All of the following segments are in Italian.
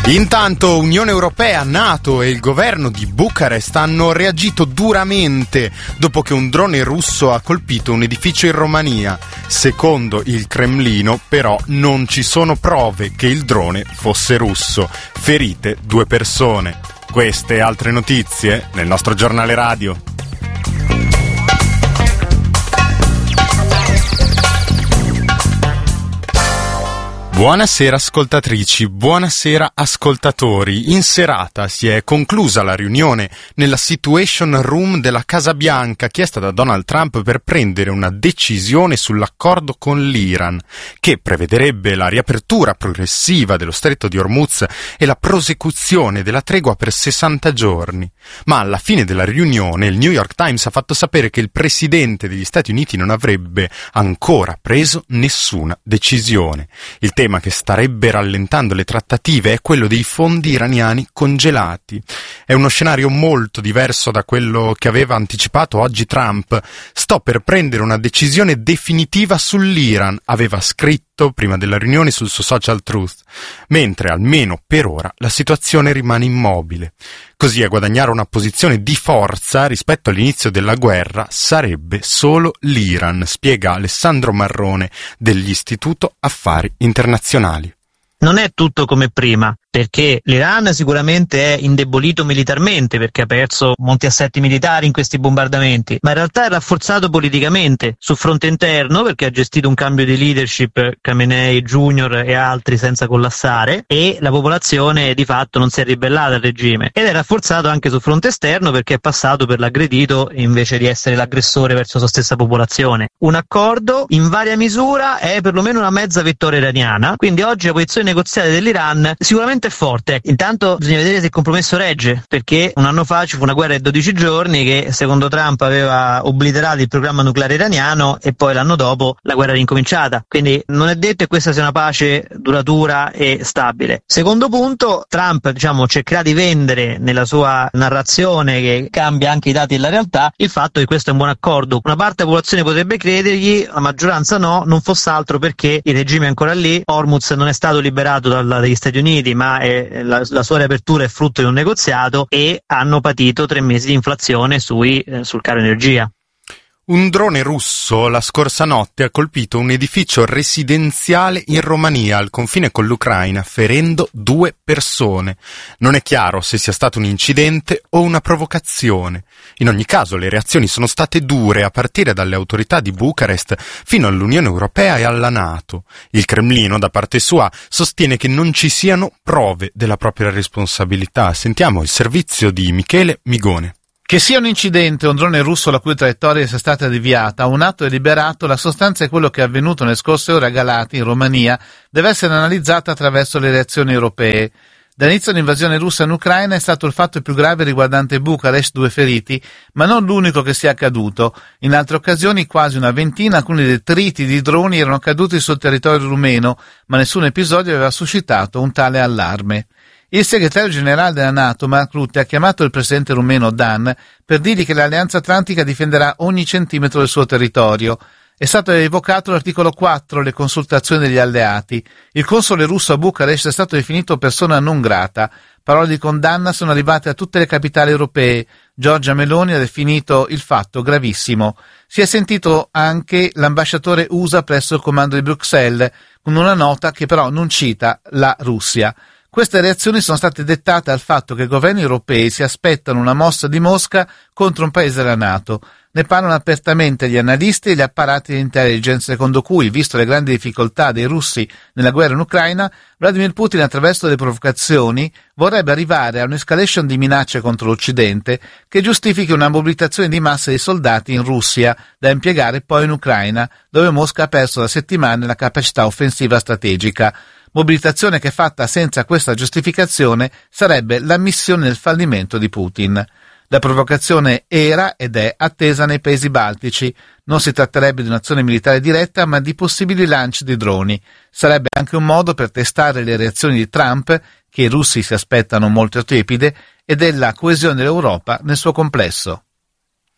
Intanto Unione Europea, NATO e il governo di Bucarest hanno reagito duramente dopo che un drone russo ha colpito un edificio in Romania. Secondo il Cremlino, però, non ci sono prove che il drone fosse russo. Ferite 2 persone. Queste e altre notizie nel nostro giornale radio. Buonasera ascoltatrici, buonasera ascoltatori. In serata si è conclusa la riunione nella Situation Room della Casa Bianca chiesta da Donald Trump per prendere una decisione sull'accordo con l'Iran, che prevederebbe la riapertura progressiva dello Stretto di Hormuz e la prosecuzione della tregua per 60 giorni. Ma alla fine della riunione il New York Times ha fatto sapere che il presidente degli Stati Uniti non avrebbe ancora preso nessuna decisione. Il tema che starebbe rallentando le trattative è quello dei fondi iraniani congelati. È uno scenario molto diverso da quello che aveva anticipato oggi Trump. Sto per prendere una decisione definitiva sull'Iran, aveva scritto prima della riunione sul suo social Truth, mentre almeno per ora la situazione rimane immobile. Così a guadagnare una posizione di forza rispetto all'inizio della guerra sarebbe solo l'Iran, spiega Alessandro Marrone dell'Istituto Affari Internazionali. Non è tutto come prima, perché l'Iran sicuramente è indebolito militarmente perché ha perso molti assetti militari in questi bombardamenti, ma in realtà è rafforzato politicamente sul fronte interno perché ha gestito un cambio di leadership, Khamenei Junior e altri, senza collassare, e la popolazione di fatto non si è ribellata al regime, ed è rafforzato anche sul fronte esterno perché è passato per l'aggredito invece di essere l'aggressore verso la sua stessa popolazione. Un accordo in varia misura è perlomeno una mezza vittoria iraniana, quindi oggi la posizione negoziale dell'Iran sicuramente è forte. Intanto bisogna vedere se il compromesso regge, perché un anno fa ci fu una guerra di 12 giorni che secondo Trump aveva obliterato il programma nucleare iraniano e poi l'anno dopo la guerra è ricominciata, quindi non è detto che questa sia una pace duratura e stabile. Secondo punto, Trump cercherà di vendere nella sua narrazione, che cambia anche i dati della realtà, il fatto che questo è un buon accordo. Una parte della popolazione potrebbe credergli, la maggioranza no, non fosse altro perché il regime è ancora lì, Hormuz non è stato liberato dagli Stati Uniti, ma la sua riapertura è frutto di un negoziato, e hanno patito 3 mesi di inflazione sul caro energia. Un drone russo la scorsa notte ha colpito un edificio residenziale in Romania, al confine con l'Ucraina, ferendo 2 persone. Non è chiaro se sia stato un incidente o una provocazione. In ogni caso le reazioni sono state dure, a partire dalle autorità di Bucarest fino all'Unione Europea e alla NATO. Il Cremlino, da parte sua, sostiene che non ci siano prove della propria responsabilità. Sentiamo il servizio di Michele Migone. Che sia un incidente o un drone russo la cui traiettoria sia stata deviata, un atto deliberato, la sostanza è quello che è avvenuto nelle scorse ore a Galati, in Romania, deve essere analizzata attraverso le reazioni europee. Dall'inizio dell'invasione russa in Ucraina è stato il fatto più grave riguardante Bucarest, 2 feriti, ma non l'unico che sia accaduto. In altre occasioni, quasi una ventina, alcuni detriti di droni erano caduti sul territorio rumeno, ma nessun episodio aveva suscitato un tale allarme. Il segretario generale della NATO, Mark Rutte, ha chiamato il presidente rumeno Dan per dirgli che l'Alleanza Atlantica difenderà ogni centimetro del suo territorio. È stato evocato l'articolo 4, le consultazioni degli alleati. Il console russo a Bucarest è stato definito persona non grata. Parole di condanna sono arrivate a tutte le capitali europee. Giorgia Meloni ha definito il fatto gravissimo. Si è sentito anche l'ambasciatore USA presso il comando di Bruxelles, con una nota che però non cita la Russia. Queste reazioni sono state dettate dal fatto che i governi europei si aspettano una mossa di Mosca contro un paese della NATO. Ne parlano apertamente gli analisti e gli apparati di intelligence, secondo cui, visto le grandi difficoltà dei russi nella guerra in Ucraina, Vladimir Putin, attraverso le provocazioni, vorrebbe arrivare a un'escalation di minacce contro l'Occidente che giustifichi una mobilitazione di massa di soldati in Russia, da impiegare poi in Ucraina, dove Mosca ha perso da settimane la capacità offensiva strategica. Mobilitazione che, fatta senza questa giustificazione, sarebbe l'ammissione del fallimento di Putin. La provocazione era ed è attesa nei paesi baltici. Non si tratterebbe di un'azione militare diretta, ma di possibili lanci di droni. Sarebbe anche un modo per testare le reazioni di Trump, che i russi si aspettano molto tepide, e della coesione dell'Europa nel suo complesso.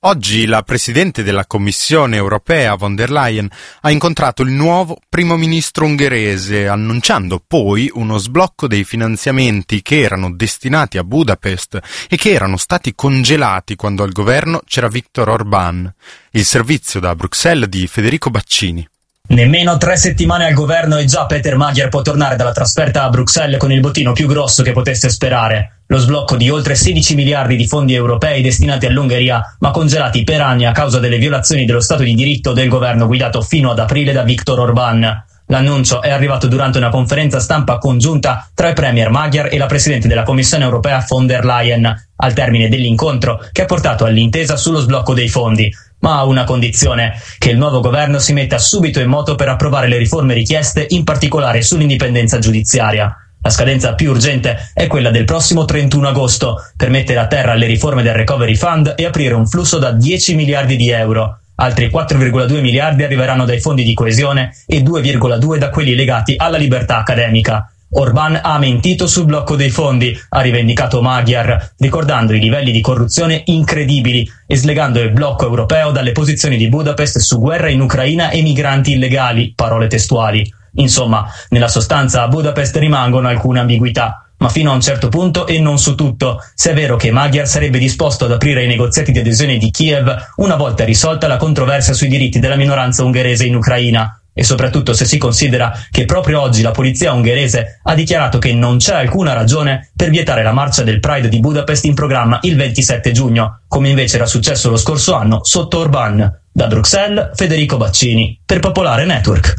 Oggi la Presidente della Commissione europea, von der Leyen, ha incontrato il nuovo primo ministro ungherese, annunciando poi uno sblocco dei finanziamenti che erano destinati a Budapest e che erano stati congelati quando al governo c'era Viktor Orbán. Il servizio da Bruxelles di Federico Baccini. Nemmeno 3 settimane al governo e già Peter Magyar può tornare dalla trasferta a Bruxelles con il bottino più grosso che potesse sperare. Lo sblocco di oltre 16 miliardi di fondi europei destinati all'Ungheria, ma congelati per anni a causa delle violazioni dello Stato di diritto del governo guidato fino ad aprile da Viktor Orbán. L'annuncio è arrivato durante una conferenza stampa congiunta tra il premier Magyar e la Presidente della Commissione europea von der Leyen, al termine dell'incontro che ha portato all'intesa sullo sblocco dei fondi, ma a una condizione: che il nuovo governo si metta subito in moto per approvare le riforme richieste, in particolare sull'indipendenza giudiziaria. La scadenza più urgente è quella del prossimo 31 agosto, per mettere a terra le riforme del Recovery Fund e aprire un flusso da 10 miliardi di euro. Altri 4,2 miliardi arriveranno dai fondi di coesione e 2,2 da quelli legati alla libertà accademica. Orbán ha mentito sul blocco dei fondi, ha rivendicato Magyar, ricordando i livelli di corruzione incredibili e slegando il blocco europeo dalle posizioni di Budapest su guerra in Ucraina e migranti illegali, parole testuali. Insomma, nella sostanza a Budapest rimangono alcune ambiguità, ma fino a un certo punto e non su tutto, se è vero che Magyar sarebbe disposto ad aprire i negoziati di adesione di Kiev una volta risolta la controversia sui diritti della minoranza ungherese in Ucraina. E soprattutto se si considera che proprio oggi la polizia ungherese ha dichiarato che non c'è alcuna ragione per vietare la marcia del Pride di Budapest in programma il 27 giugno, come invece era successo lo scorso anno sotto Orbán. Da Bruxelles, Federico Baccini, per Popolare Network.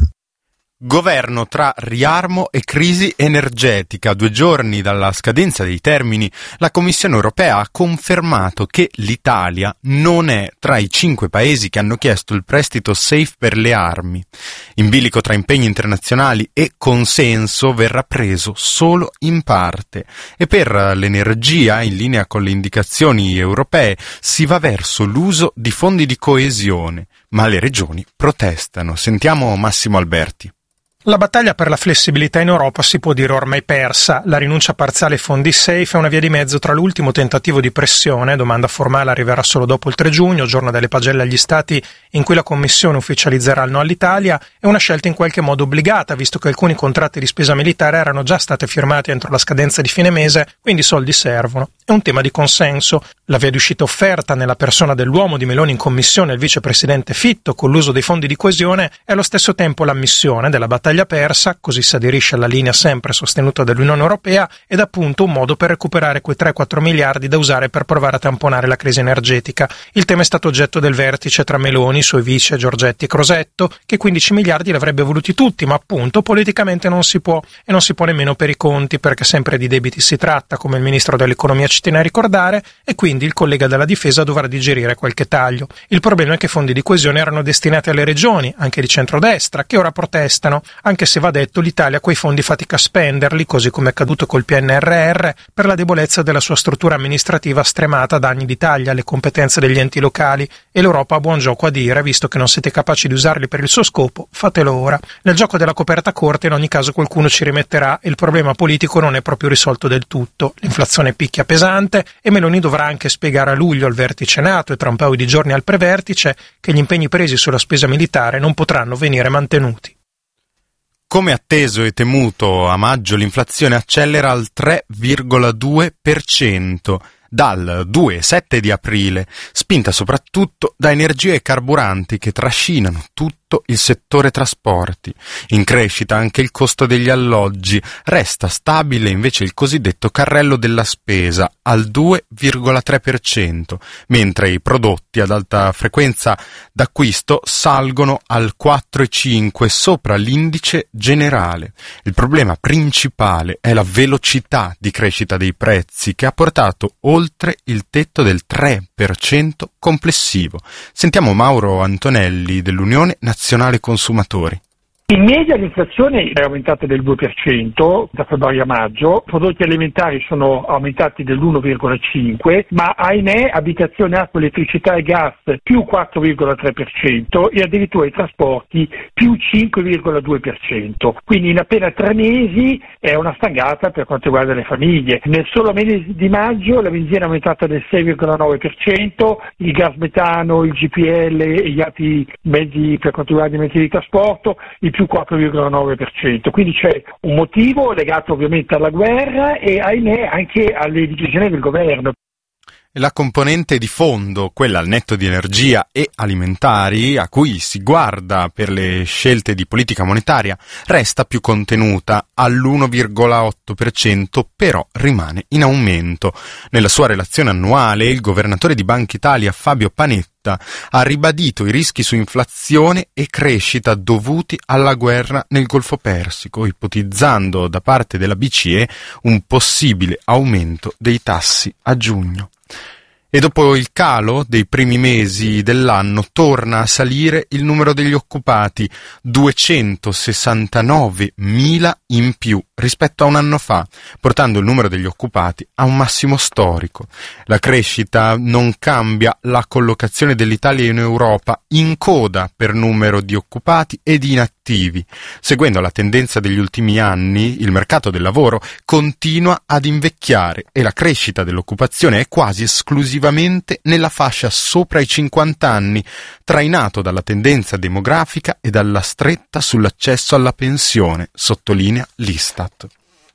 Governo tra riarmo e crisi energetica. 2 giorni dalla scadenza dei termini, la Commissione europea ha confermato che l'Italia non è tra i 5 paesi che hanno chiesto il prestito SAFE per le armi. In bilico tra impegni internazionali e consenso verrà preso solo in parte, e per l'energia, in linea con le indicazioni europee, si va verso l'uso di fondi di coesione, ma le regioni protestano. Sentiamo Massimo Alberti. La battaglia per la flessibilità in Europa si può dire ormai persa. La rinuncia parziale ai fondi SAFE è una via di mezzo tra l'ultimo tentativo di pressione, domanda formale arriverà solo dopo il 3 giugno, giorno delle pagelle agli Stati in cui la Commissione ufficializzerà il no all'Italia, e una scelta in qualche modo obbligata, visto che alcuni contratti di spesa militare erano già stati firmati entro la scadenza di fine mese, quindi i soldi servono. È un tema di consenso. La via di uscita offerta nella persona dell'uomo di Meloni in Commissione, il vicepresidente Fitto, con l'uso dei fondi di coesione, è allo stesso tempo l'ammissione della battaglia persa, così si aderisce alla linea sempre sostenuta dall'Unione Europea, ed appunto un modo per recuperare quei 3-4 miliardi da usare per provare a tamponare la crisi energetica. Il tema è stato oggetto del vertice tra Meloni, suoi vice Giorgetti e Crosetto, che 15 miliardi li avrebbe voluti tutti, ma appunto politicamente non si può, e non si può nemmeno per i conti, perché sempre di debiti si tratta, come il ministro dell'economia ci tiene a ricordare, e quindi il collega della difesa dovrà digerire qualche taglio. Il problema è che i fondi di coesione erano destinati alle regioni, anche di centrodestra, che ora protestano, anche se va detto l'Italia quei fondi fatica a spenderli, così come è accaduto col PNRR, per la debolezza della sua struttura amministrativa stremata da anni di tagli alle competenze degli enti locali, e l'Europa ha buon gioco a dire: visto che non siete capaci di usarli per il suo scopo, fatelo ora. Nel gioco della coperta corta in ogni caso qualcuno ci rimetterà, e il problema politico non è proprio risolto del tutto. L'inflazione picchia pesante e Meloni dovrà anche spiegare a luglio al vertice NATO e tra un paio di giorni al prevertice che gli impegni presi sulla spesa militare non potranno venire mantenuti. Come atteso e temuto, a maggio l'inflazione accelera al 3,2%, dal 2,7% di aprile, spinta soprattutto da energie e carburanti che trascinano tutto il settore trasporti. In crescita anche il costo degli alloggi, resta stabile invece il cosiddetto carrello della spesa al 2,3%, mentre i prodotti ad alta frequenza d'acquisto salgono al 4,5%, sopra l'indice generale. Il problema principale è la velocità di crescita dei prezzi, che ha portato oltre il tetto del 3% complessivo. Sentiamo Mauro Antonelli dell'Unione Nazionale Consumatori. In media l'inflazione è aumentata del 2% da febbraio a maggio, i prodotti alimentari sono aumentati dell'1,5%, ma ahimè abitazione, acqua, elettricità e gas più 4,3% e addirittura i trasporti più 5,2%. Quindi in appena 3 mesi è una stangata per quanto riguarda le famiglie. Nel solo mese di maggio la benzina è aumentata del 6,9%, il gas metano, il GPL e gli altri mezzi per quanto riguarda i mezzi di trasporto il più 4,9%, quindi c'è un motivo legato ovviamente alla guerra e ahimè anche alle decisioni del governo. La componente di fondo, quella al netto di energia e alimentari, a cui si guarda per le scelte di politica monetaria, resta più contenuta all'1,8%, però rimane in aumento. Nella sua relazione annuale, il governatore di Banca Italia, Fabio Panetta, ha ribadito i rischi su inflazione e crescita dovuti alla guerra nel Golfo Persico, ipotizzando da parte della BCE un possibile aumento dei tassi a giugno. E dopo il calo dei primi mesi dell'anno torna a salire il numero degli occupati, 269.000 in più rispetto a un anno fa, portando il numero degli occupati a un massimo storico. La crescita non cambia la collocazione dell'Italia in Europa in coda per numero di occupati e di inattivi. Seguendo la tendenza degli ultimi anni, il mercato del lavoro continua ad invecchiare e la crescita dell'occupazione è quasi esclusivamente nella fascia sopra i 50 anni, trainato dalla tendenza demografica e dalla stretta sull'accesso alla pensione, sottolinea l'Istat.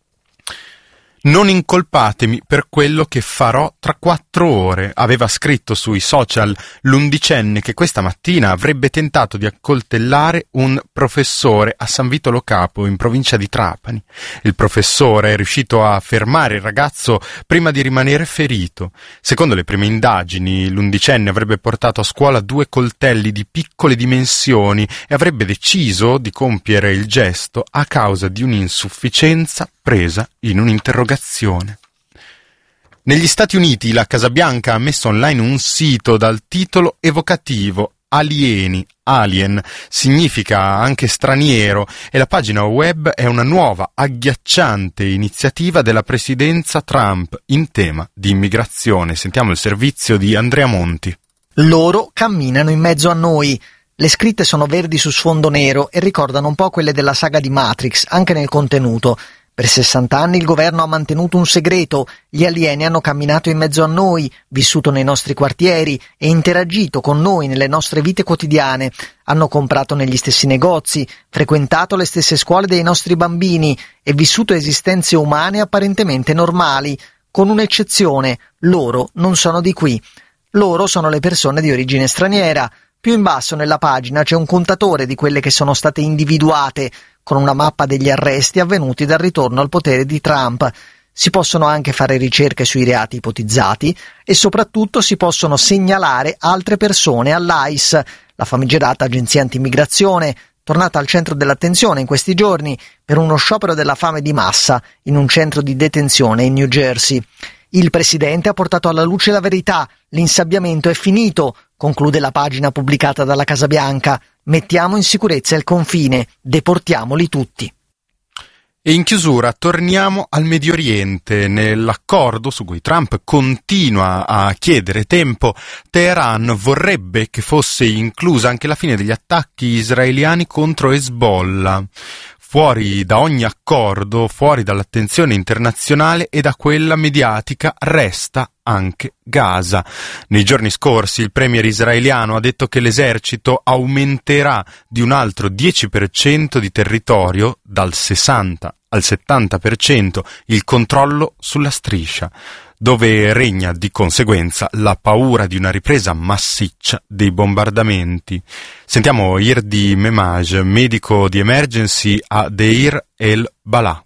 Non incolpatemi per quello che farò tra 4 ore, aveva scritto sui social l'11enne che questa mattina avrebbe tentato di accoltellare un professore a San Vito Lo Capo, in provincia di Trapani. Il professore è riuscito a fermare il ragazzo prima di rimanere ferito. Secondo le prime indagini, l'11enne avrebbe portato a scuola 2 coltelli di piccole dimensioni e avrebbe deciso di compiere il gesto a causa di un'insufficienza presa in un'interrogazione. Negli Stati Uniti la Casa Bianca ha messo online un sito dal titolo evocativo Alieni, alien, significa anche straniero, e la pagina web è una nuova, agghiacciante iniziativa della presidenza Trump in tema di immigrazione. Sentiamo il servizio di Andrea Monti. Loro camminano in mezzo a noi. Le scritte sono verdi su sfondo nero e ricordano un po' quelle della saga di Matrix, anche nel contenuto. Per 60 anni il governo ha mantenuto un segreto, gli alieni hanno camminato in mezzo a noi, vissuto nei nostri quartieri e interagito con noi nelle nostre vite quotidiane, hanno comprato negli stessi negozi, frequentato le stesse scuole dei nostri bambini e vissuto esistenze umane apparentemente normali, con un'eccezione, loro non sono di qui. Loro sono le persone di origine straniera. Più in basso nella pagina c'è un contatore di quelle che sono state individuate, con una mappa degli arresti avvenuti dal ritorno al potere di Trump. Si possono anche fare ricerche sui reati ipotizzati e soprattutto si possono segnalare altre persone all'ICE, la famigerata agenzia anti-immigrazione, tornata al centro dell'attenzione in questi giorni per uno sciopero della fame di massa in un centro di detenzione in New Jersey. Il presidente ha portato alla luce la verità, l'insabbiamento è finito, conclude la pagina pubblicata dalla Casa Bianca. Mettiamo in sicurezza il confine, deportiamoli tutti. E in chiusura torniamo al Medio Oriente. Nell'accordo su cui Trump continua a chiedere tempo, Teheran vorrebbe che fosse inclusa anche la fine degli attacchi israeliani contro Hezbollah. Fuori da ogni accordo, fuori dall'attenzione internazionale e da quella mediatica, resta anche Gaza. Nei giorni scorsi il premier israeliano ha detto che l'esercito aumenterà di un altro 10% di territorio, dal 60 al 70%, il controllo sulla striscia, dove regna di conseguenza la paura di una ripresa massiccia dei bombardamenti. Sentiamo Irdi Memaj, medico di emergency a Deir el-Balah.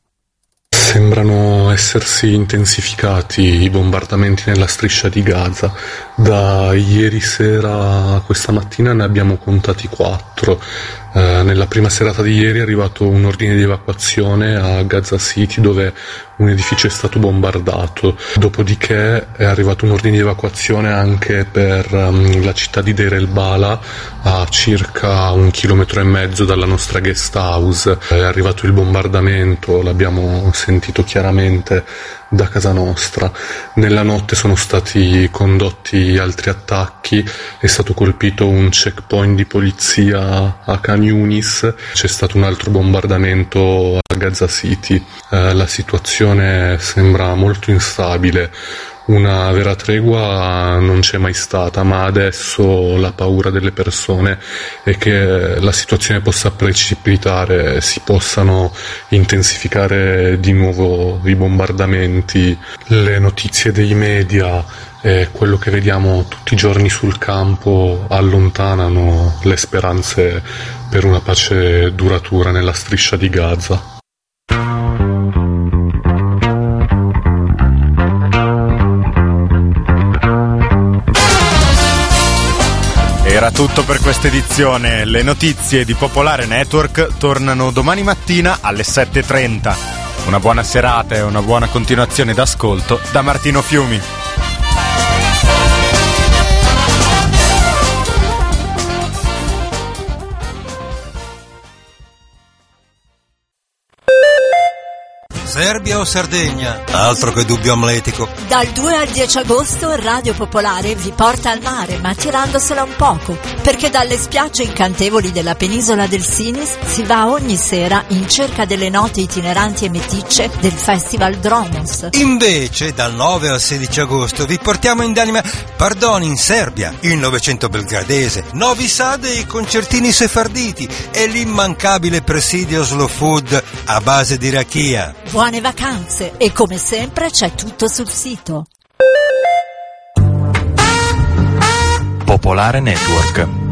Sembrano essersi intensificati i bombardamenti nella striscia di Gaza. Da ieri sera a questa mattina ne abbiamo contati 4. Nella prima serata di ieri è arrivato un ordine di evacuazione a Gaza City, dove un edificio è stato bombardato. Dopodiché è arrivato un ordine di evacuazione anche per la città di Deir el-Bala, a circa 1,5 chilometri dalla nostra guest house. È arrivato il bombardamento, l'abbiamo sentito chiaramente da casa nostra. Nella notte sono stati condotti altri attacchi, è stato colpito un checkpoint di polizia a Khan Yunis, c'è stato un altro bombardamento a Gaza City. La situazione sembra molto instabile. Una vera tregua non c'è mai stata, ma adesso la paura delle persone è che la situazione possa precipitare, si possano intensificare di nuovo i bombardamenti. Le notizie dei media e quello che vediamo tutti i giorni sul campo allontanano le speranze per una pace duratura nella striscia di Gaza. Era tutto per questa edizione. Le notizie di Popolare Network tornano domani mattina alle 7:30. Una buona serata e una buona continuazione d'ascolto da Martino Fiumi. Serbia o Sardegna? Altro che dubbio amletico. Dal 2 al 10 agosto Radio Popolare vi porta al mare, ma tirandosela un poco, perché dalle spiagge incantevoli della penisola del Sinis si va ogni sera in cerca delle note itineranti e meticce del Festival Dromos. Invece dal 9 al 16 agosto vi portiamo in Serbia, il Novecento belgradese, Novi Sad e i concertini sefarditi e l'immancabile presidio Slow Food a base di rachia. Buone vacanze e come sempre c'è tutto sul sito. Popolare Network.